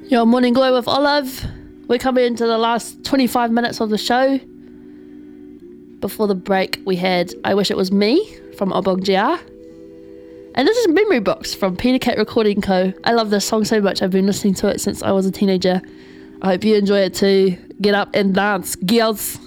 Your Morning Glow with Olive. We're coming into the last 25 minutes of the show. Before the break, we had I Wish It Was Me from Obong Jia. And this is Memory Box from Peter Cat Recording Co. I love this song so much. I've been listening to it since I was a teenager. I hope you enjoy it too. Get up and dance, girls.